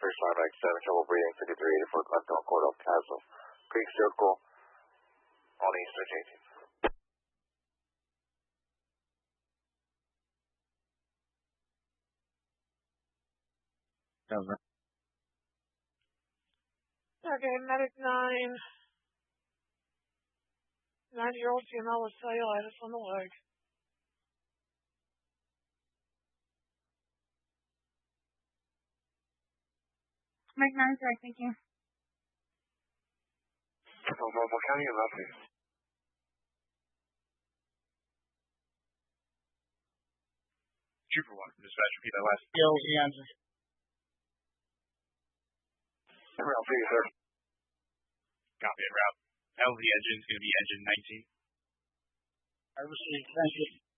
first line right 7, trouble breathing, 5384 Glenthorne Court, El Paso Creek Circle on Eastern changing. Over. Okay, medic 9. 90-year-old female with cellulitis on the leg. Mike 9, sorry, thank you. Mobile County and Lefty. Trooper 1 from dispatch, repeat that last. Skills, answer. Route 3, sir. Copy it, route. LZ engine is going to be engine 19. I received, thank you.